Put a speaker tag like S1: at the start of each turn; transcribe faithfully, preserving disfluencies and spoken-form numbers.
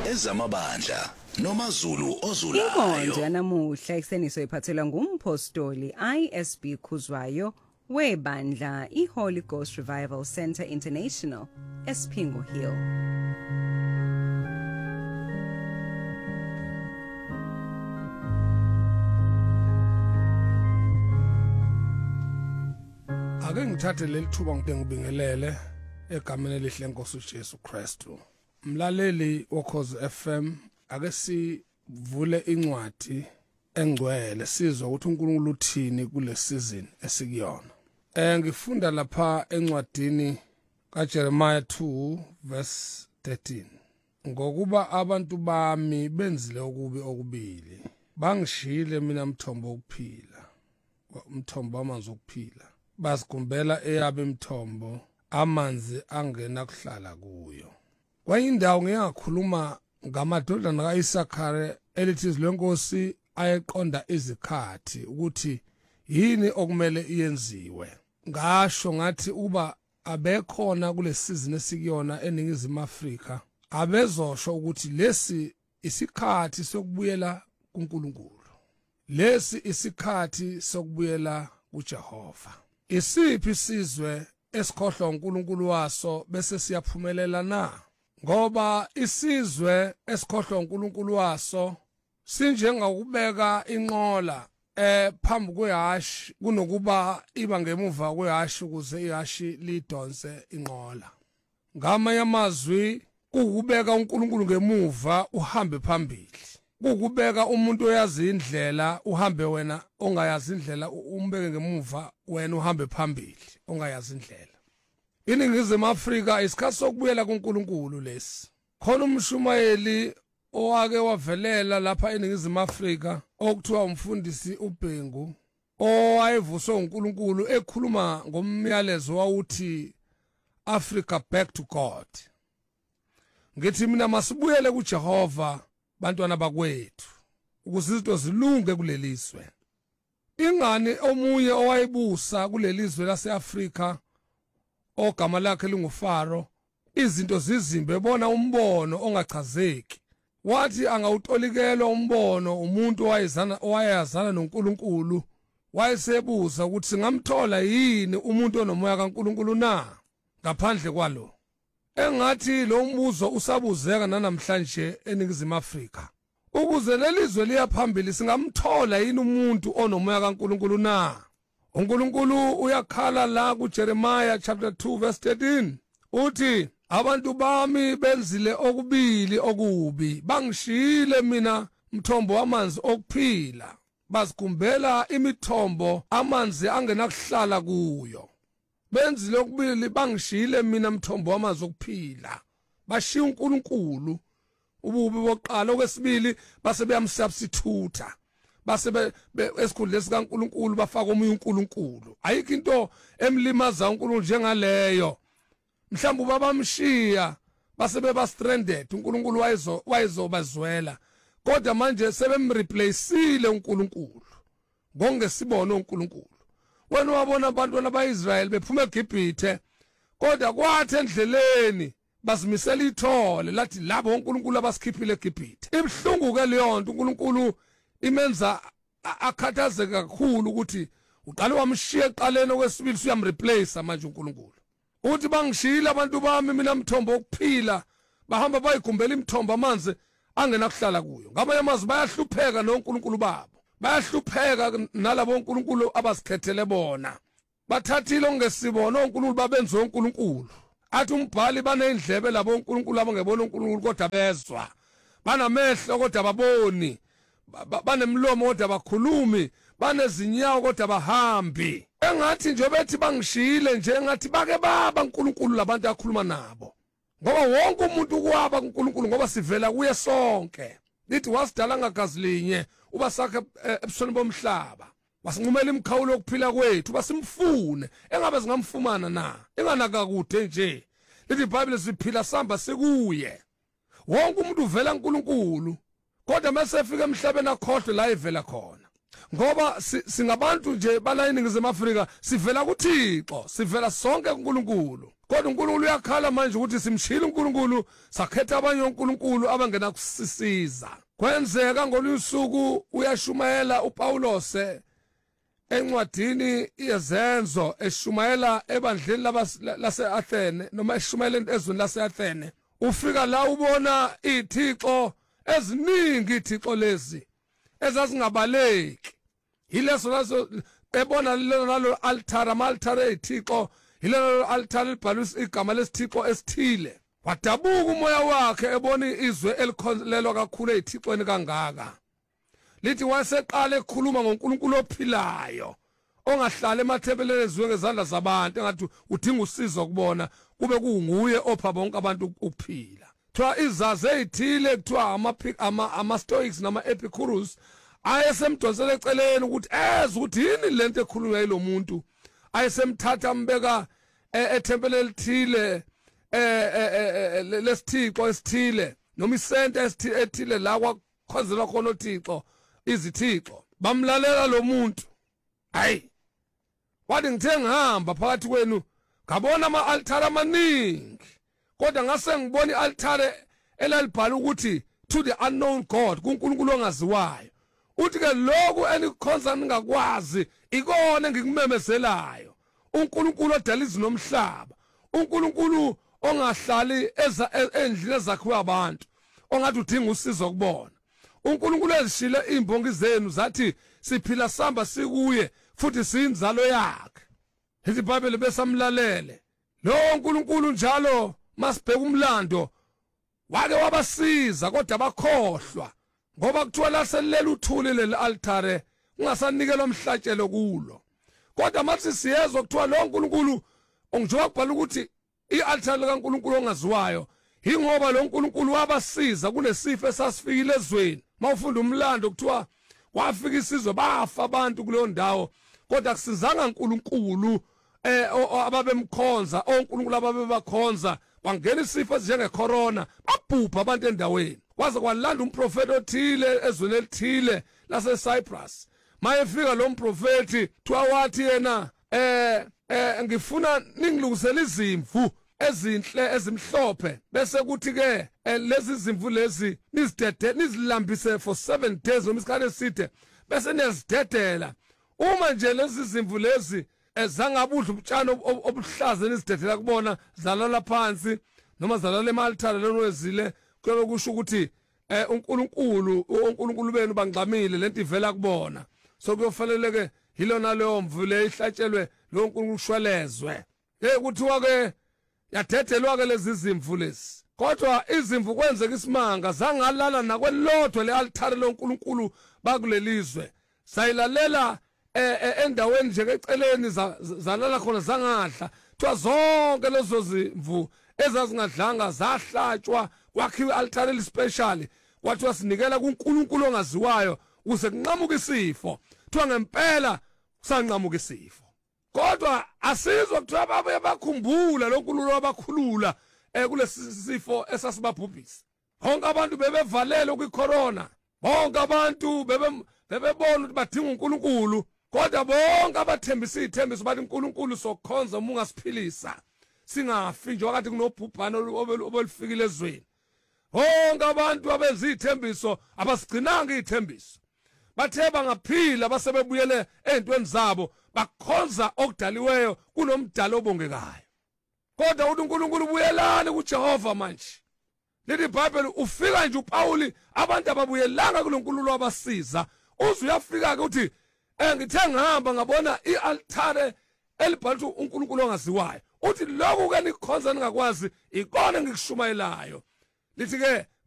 S1: ezamabandla noMazulu ozulayo.
S2: Inkonzo yanamuhla ekseniso iphathelwa ngumpostoli I S B Khuzwayo webandla iHoly Ghost Revival Center International eSphingo Hill.
S3: Ake ngithathe leli thuba ngibingelele egameni elihle leNkosi uJesu Kristu. Mlaleli woKhozi F M, ake sivule incwadi engcwele sizwe ukuthi uNkulunkulu uthini kule season esikuyona. Eh ngifunda lapha encwadini kaJeremiah two verse thirteen. Ngokuba abantu bami benzile okubi okubili, bangishile mina mthombo wokuphila, umthombo wamanzi okuphila. Basigumbela eyabe imthombo amanzi angena kuhlala kuyo. Kwayindawo ngiyakhuluma ngamadodana kaIsakhare elithi lenkosi ayeqonda izikhathi ukuthi yini okumele iyenziwe. Ngasho ngathi uba abekhona kule season esikuyona eningizimu Afrika abezosho ukuthi lesi isikhathi sokubuyela kuNkulunkulu, lesi isikhathi sokubuyela kuJehova. Isiphi isizwe esikhohlwa uNkulunkulu waso bese siyaphumelela na? Ngoba isizwe esikhohlwa uNkulunkulu waso sinjengokubeka inqola eh phambi kwehashi kunokuba iba ngemuva kwehashi ukuze ihashi lidonse inqola. Ngama yamazwi ukubeka uNkulunkulu ngemuva uhambe phambili. Ukubeka umuntu oyazi indlela uhambe wena ongayazi indlela, umbeke ngemuva wena uhambe phambili ongayazi indlela. Iningizimu Afrika isikhathi sokubuyela kuNkulunkulu lesi. Khona umshumayeli owake wavelela lapha eningizimu Afrika okuthiwa umfundisi uBhengu owayevuswe uNkulunkulu ekhuluma ngomyalezo wawuthi Africa back to God. Ngithi mina masibuyele kuJehova bantwana bakwethu ukuze izinto zilunge kulelizwe. Ingani omunye owayebusa kulelizwe laseAfrika ogama lakhe linguFaro izinto zizimbe ebona umbono ongachazeki. Wathi angawutolikelwa umbono umuntu owayezana owayazana noNkulunkulu, wayesebuza ukuthi singamthola yini umuntu onomoya kaNkulunkulu na ngaphandle kwalo. Engathi lo mbuzo usabuzeka nanamhlanje eningizimu Afrika. Ukuze lelizwe liya phambili singamthola yini umuntu onomoya kaNkulunkulu na? uNkulunkulu uyakhala la kuJeremiah chapter two verse thirteen. Uthi abantu bami benzile okubili okubi, bangishile mina mthombo wamanzi okuphila, bazigumbela imithombo amanzi angenakuhlala kuyo. Benzile okubili bangishile mina mthombo wamanzi okuphila, bashiya uNkulunkulu ububi boqala. Okwesibili base beyamsubstitute, base esikhundleni sikaNkulunkulu bafaka omunye uNkulunkulu. Ayikho into emlimaza uNkulunkulu njengaleyo. Mhlawumbe babamshiya base beba stranded, uNkulunkulu wayezo wayezobazwela, kodwa manje sebemreplaceile uNkulunkulu ngongesibona uNkulunkulu. Wena wabona abantwana baIsrael bephuma eGibhithe, kodwa kwathi endleleni bazimisela ithole lathi labo uNkulunkulu abasikhiphile eGibhithe. Ibhlungu ke leyo nto uNkulunkulu imenza akhathazeka kakhulu ukuthi uqale wamshiya eqaleni, okwesibili uyamreplace manje uNkulunkulu. Uthi bangishila abantu bami mina mthombo okuphila, bahamba bayigumbela imithombo amanzi angenakuhlala kuyo. Ngamanye amazwi bayahlupheka noNkulunkulu babo, bayahlupheka nalabo uNkulunkulu abazikhethele bona. Bathathile ongesibona uNkulunkulu babenze uNkulunkulu. Athi umbhali banendlebe labo uNkulunkulu abangebona uNkulunkulu kodwa bezwa, banamehlo kodwa baboni, banemlomo kodwa bakhulumi, banezinyawo kodwa bahambi. Engathi nje bethi bangishile nje engathi bake baba uNkulunkulu labantu akhuluma nabo. Ngoba wonke umuntu kwaba uNkulunkulu ngoba sivela kuye sonke. Lithi wasidala ngagazi linye uba sakhe ebusweni bomhlaba. Wasinqumela imikhawulo yokuphila kwethu basimfune, engabe singamfumana na? Enganaka kude nje. Lithi iBhayibheli siphila samba sekuye. Wonke umuntu uvela uNkulunkulu, kodwa mase efika emhlabeni akhohlwe la evela khona. ngoba singabantu nje balayini Afrika sivela kuThixo sivela sonke kuNkulunkulu kodwa uNkulunkulu uyakhala manje ukuthi simshila uNkulunkulu sakhetha abanye uNkulunkulu abangena kusisiza kwenzeka ngolusuku uyashumayela uPaulos encwadini izenzo eshumayela ebandleni lase-Athene noma eshumayela ezweni lase-Athene ufika la ubona iThixo eziningi iThixo lezi ezazingabaleki yileso laso ebona lelo altar ama-altar eThixo yilelo altar libhalwe igama lesithixo esithile wadabuka umoya wakhe ebona izwe elikhonzelelwa kakhulu eThixweni kangaka lithi waseqala ekhuluma ngoNkulunkulu ophilayo ongahlala emathebeleni ezwe ngezandla zabantu engathi udinga usizo kubona kube kunguye opha bonke abantu ukuphila kuthiwa izazi ezithile kuthiwa ama ama Stoics nama Epicurus ayesemdonsela eceleni ukuthi eze ukuthi yini lento ekhulunywa yilo muntu ayesemthatha ambeka ethempelini elithile eh lesithixo esithile noma isenta esithile la kwakhonzelwa khona uThixo izithixo bamlalela lo muntu hayi wathi ngithe ngihamba phakathi kwenu ngabona ama-altar amaningi kodwa ngase ngibona i-altar elalibhala ukuthi to the unknown God kuNkulunkulu ongaziwayo uthi ke lokhu enikhonza ningakwazi ikona engikumemezelayo uNkulunkulu odala izulu nomhlaba uNkulunkulu ongahlali endlini ezakhiwe abantu ongathi udinga usizo kubona uNkulunkulu ezishile imbongi zenu zathi siphila samba sikuye futhi siyinzalo yakhe ithi iBhayibheli besamlalele lo uNkulunkulu njalo masibheka umlando wake wabasiza kodwa bakhohlwa ngoba kuthiwa laselela uthuli leli altare ungasanikelwa umhlatshelo kulo kodwa mathi siyezwa kuthiwa lo uNkulunkulu ongijoba kubhala ukuthi i-altare kaNkulunkulu ongaziwayo ingoba lo uNkulunkulu wabasiza kunesifo esasifikile ezweni mawufunda umlando kuthiwa kwafika isizwe bafa abantu kuleyo ndawo kodwa kusizanga uNkulunkulu eh ababemkhonza oNkulunkulu ababebakhonza kwangena isifo njenge corona babhubha abantu endaweni kwaze kwalanda umprofeti othile ezweni elithile lase Cyprus mayefika lo mprofeti kuthiwa wathi yena eh eh ngifuna ningilungisele izimvu ezinhle ezimhlophe bese kuthi ke lezi zimvu lezi nizidede nizilambise for seven days noma isikhathi eside bese nezidedela uma nje lezi zimvu lezi ezangabudla ubutshana obuhlaza nizidedela kubona zalala phansi noma zalala emalthare lenwezile kuyobe kusho ukuthi uNkulunkulu uNkulunkulu benu bangxamile lento ivela kubona so kuyofanele ke yilona leyo mvu le ihlatshelwe lo uNkulunkulu ushwelezwe ke kuthiwa ke yadedelwa ke lezi zimvu lezi kodwa izimvu kwenzeka isimanga zangalala nakwelodwa lealthare loNkulunkulu bakulelizwe sayilalela endaweni nje eceleni zalala khona zangadla kuthiwa zonke lezo zimvu ezazingadlanga zahlatshwa kwakhiwe altare elispecial kwathiwa sinikela kuNkulunkulu ongaziwayo ukuze kunqamuke isifo kuthiwa ngempela kusanqamuka isifo kodwa asizwa kuthiwa babe bakhumbula lo Nkulunkulu wabakhulula kulesi sifo esasibabhubhisa bonke abantu bebevalele kwicorona bonke abantu bebebona ukuthi badinga uNkulunkulu kodwa bonke abathembisa ithembiso bathi uNkulunkulu sokhonza uma ungasiphilisa singafi nje wakati kunobhubhane obelifikile ezweni bonke abantu abenza ithembiso abasigcinanga ithembiso bathe bangaphila basebebuyele ezintweni zabo bakhonza okudaliweyo kunomdalo obongekayo kodwa uthi uNkulunkulu ubuyelane kuJehova manje lithi iBhayibheli ufika nje uPawuli abantu ababuyelanga kuloNkulunkulu wabasiza uze uyafika ke uthi engithe ngihamba ngabona ialtare elibhalwe uNkulunkulu ongaziwayo uthi lokhu ke nikhonza ningakwazi ikona engikushumayelayo lithi ke